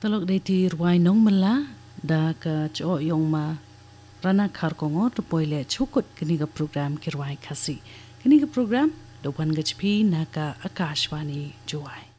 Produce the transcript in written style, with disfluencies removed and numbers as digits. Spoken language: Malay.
Talok deti ruai nong mela da ka cho yong ma rana khar kongo to poile chukut kini ka program ki ruai khasi. Kini ka program do wan gachpi na ka Akashvani Joai.